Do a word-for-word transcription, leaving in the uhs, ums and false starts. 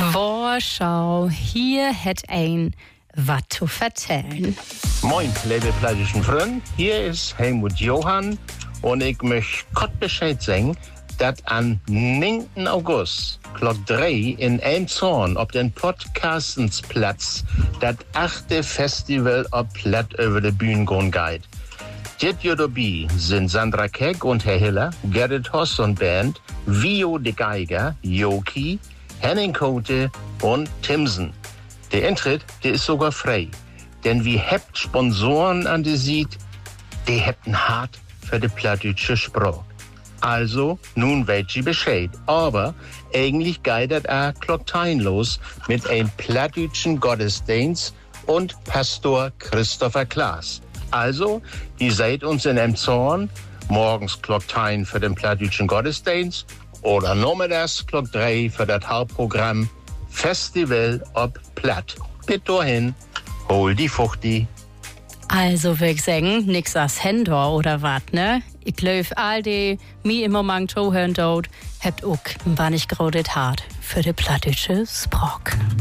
Vorschau, hier hat ein was zu vertellen. Moin, liebe plattischen Freunde, hier ist Helmut Johann und ich möchte kurz Bescheid sagen, dass am neunten August, Klock drei in Elmshorn, auf den Podcastensplatz, das achte Festival auf Platt über die Bühne gehen geht. Dit Jahr dabei sind Sandra Keck und Herr Hiller, Gerrit Hoss und Band, Vio de Geiger, Joki, Henning Kote und Timsen. Der Eintritt, der ist sogar frei. Denn wir habt Sponsoren an der Seite, die hätten hart für die plattdeutsche Sprache. Also, nun weet ihr Bescheid. Aber eigentlich geht das auch Klocktein los mit einem plattdeutschen Gottesdienst und Pastor Christopher Klaas. Also, ihr seid uns in Emshorn, morgens Klocktein für den plattdeutschen Gottesdienst oder nachmittags Klock drei für das Hauptprogramm Festival ob Platt. Bitte dahin, hol die Fuchti. Also, würde ich sagen, nix als Händler oder was, ne? Ich glaube, all die mir im Moment zuhören dort, habt auch ein wenig großes Hart für die plattdeutsche Sprache.